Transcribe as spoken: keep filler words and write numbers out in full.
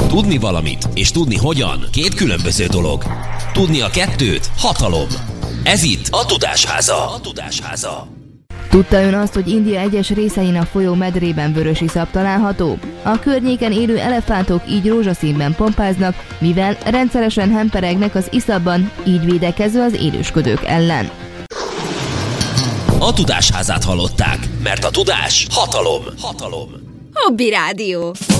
Tudni valamit és tudni hogyan két különböző dolog. Tudni a kettőt hatalom. Ez itt a Tudásháza. A Tudásháza. Tudta ön azt, hogy India egyes részein a folyó medrében vörös iszap található? A környéken élő elefántok így rózsaszínben pompáznak, mivel rendszeresen hemperegnek az iszapban, így védekező az élősködők ellen. A Tudásházát hallották, mert a tudás hatalom. Hatalom. Hobby Rádió.